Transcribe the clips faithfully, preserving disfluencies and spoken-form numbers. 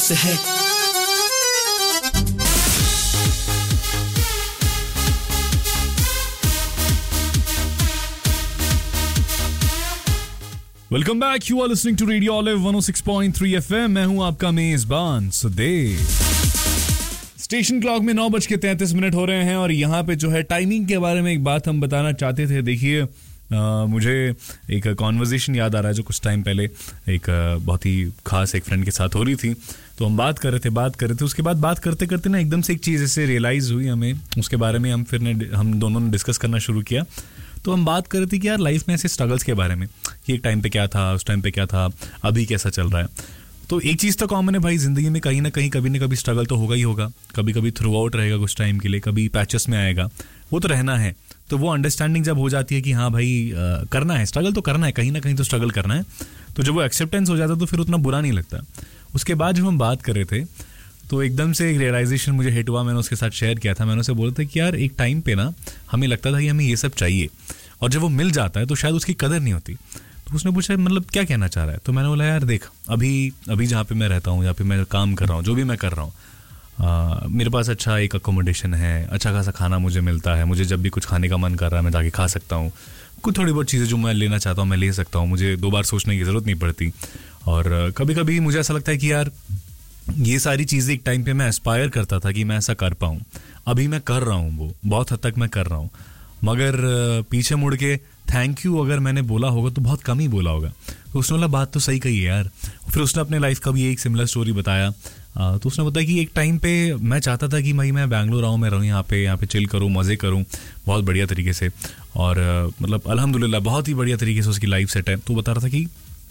दोस्त है। Welcome back, you are listening to radio olive one O six point three FM. मैं हूं आपका मेजबान सुदेव। स्टेशन क्लॉक में नौ बज के तैंतीस मिनट हो रहे हैं और यहाँ पे जो है टाइमिंग के बारे में एक बात हम बताना चाहते थे। देखिए, मुझे एक कॉन्वर्जेशन याद आ रहा है जो कुछ टाइम पहले एक आ, बहुत ही खास एक फ्रेंड के साथ हो रही थी। तो हम बात कर रहे थे बात कर रहे थे उसके बाद बात करते करते ना एकदम से एक चीज़ ऐसे रियलाइज़ हुई हमें, उसके बारे में हम फिर ने हम दोनों ने डिस्कस करना शुरू किया। तो हम बात कर रहे थे कि यार लाइफ में ऐसे स्ट्रगल्स के बारे में कि एक टाइम पे क्या था, उस टाइम पे क्या था, अभी कैसा चल रहा है। तो एक चीज़ तो कॉमन है भाई, ज़िंदगी में कहीं ना कहीं कभी ना कभी स्ट्रगल तो होगा ही होगा। कभी कभी थ्रू आउट रहेगा कुछ टाइम के लिए, कभी पैचेस में आएगा, वो तो रहना है। तो वो अंडरस्टैंडिंग जब हो जाती है कि हाँ भाई आ, करना है, स्ट्रगल तो करना है, कहीं ना कहीं तो स्ट्रगल करना है, तो जब वो एक्सेप्टेंस हो जाता है तो फिर उतना बुरा नहीं लगता। उसके बाद जब हम बात कर रहे थे तो एकदम से एक रियलाइजेशन मुझे हिट हुआ। मैंने उसके साथ शेयर किया था। मैंने उसे बोला था कि यार एक टाइम पे ना हमें लगता था कि हमें ये सब चाहिए और जब वो मिल जाता है तो शायद उसकी कदर नहीं होती। तो उसने पूछा मतलब क्या कहना चाह रहा है। तो मैंने बोला यार देख, अभी अभी जहाँ पे मैं रहता हूँ, जहाँ पे मैं काम कर रहा हूँ, जो भी मैं कर रहा हूँ, मेरे पास अच्छा एक अकोमोडेशन है, अच्छा खासा खाना मुझे मिलता है। मुझे जब भी कुछ खाने का मन कर रहा है मैं जाके खा सकता हूँ। कुछ थोड़ी बहुत चीज़ें जो मैं लेना चाहता हूँ मैं ले सकता हूँ, मुझे दो बार सोचने की ज़रूरत नहीं पड़ती। और कभी कभी मुझे ऐसा लगता है कि यार ये सारी चीज़ें एक टाइम पे मैं एस्पायर करता था कि मैं ऐसा कर पाऊँ। अभी मैं कर रहा हूँ, वो बहुत हद तक मैं कर रहा हूँ, मगर पीछे मुड़ के थैंक यू अगर मैंने बोला होगा तो बहुत कम ही बोला होगा। तो उसने बोला बात तो सही कही है यार। फिर उसने अपने लाइफ का भी एक सिमिलर स्टोरी बताया। तो उसने बताया कि एक टाइम पे मैं चाहता था कि भाई मैं बैंगलोर आऊँ, मैं रहूँ यहाँ पे, यहाँ पे चिल करूँ, मज़े करूँ बहुत बढ़िया तरीके से। और मतलब अल्हम्दुलिल्लाह बहुत ही बढ़िया तरीके से उसकी लाइफ सेट है। तो बता रहा था कि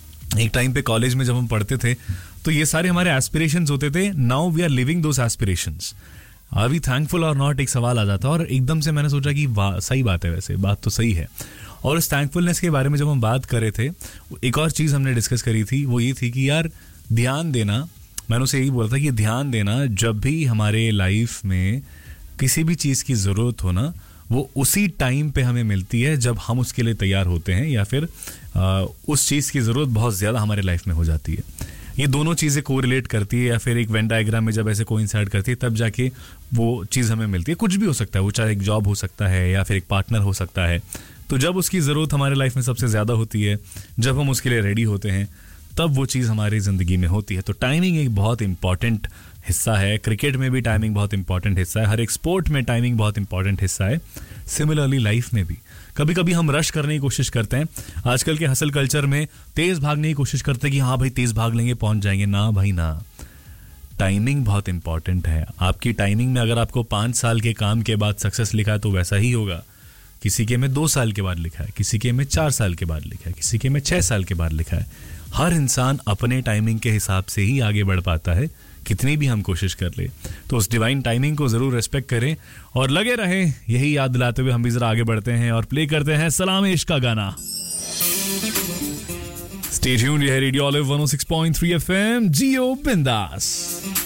एक टाइम पे कॉलेज में जब हम पढ़ते थे तो ये सारे हमारे एस्पिरेशंस होते थे। Now we are living those aspirations. Are we thankful और नॉट, एक सवाल आ जाता। और एकदम से मैंने सोचा कि वाह सही बात है, वैसे बात तो सही है। और इस थैंकफुलनेस के बारे में जब हम बात कर रहे थे, एक और चीज़ हमने डिस्कस करी थी, वो ये थी कि यार ध्यान देना, मैंने उसे यही बोला था कि ध्यान देना जब भी हमारे लाइफ में किसी भी चीज़ की ज़रूरत हो ना, वो उसी टाइम पे हमें मिलती है जब हम उसके लिए तैयार होते हैं या फिर आ, उस चीज़ की ज़रूरत बहुत ज़्यादा हमारे लाइफ में हो जाती है। ये दोनों चीज़ें कोरिलेट करती है या फिर एक वेन डायग्राम में जब ऐसे कोइंसाइड करती है तब जाके वो चीज़ हमें मिलती है। कुछ भी हो सकता है, वो चाहे एक जॉब हो सकता है या फिर एक पार्टनर हो सकता है। तो जब उसकी ज़रूरत हमारे लाइफ में सबसे ज़्यादा होती है, जब हम उसके लिए रेडी होते हैं, तब वो चीज़ हमारी ज़िंदगी में होती है। तो टाइमिंग एक बहुत इंपॉर्टेंट हिस्सा है। क्रिकेट में भी टाइमिंग बहुत इंपॉर्टेंट हिस्सा है, हर एक स्पोर्ट में टाइमिंग बहुत इंपॉर्टेंट हिस्सा है। सिमिलरली लाइफ में भी कभी कभी हम रश करने की कोशिश करते हैं। आजकल के हसल कल्चर में तेज़ भागने की कोशिश करते हैं कि हाँ भाई तेज़ भाग लेंगे, पहुंच जाएंगे। ना भाई ना, टाइमिंग बहुत इंपॉर्टेंट है। आपकी टाइमिंग में अगर आपको पाँच साल के काम के बाद सक्सेस लिखा है तो वैसा ही होगा। किसी के में दो साल के बाद लिखा है, किसी के में चार साल के बाद लिखा है, किसी के में छः साल के बाद लिखा है। हर इंसान अपने टाइमिंग के हिसाब से ही आगे बढ़ पाता है, कितनी भी हम कोशिश कर ले। तो उस डिवाइन टाइमिंग को ज़रूर रेस्पेक्ट करें और लगे रहें। यही याद दिलाते हुए हम भी ज़रा आगे बढ़ते हैं और प्ले करते हैं सलाम इश्क का गाना। स्टे ट्यून्ड, ये है रेडियो ऑलिव वन ओ सिक्स पॉइंट थ्री एफएम, जियो बिंदास।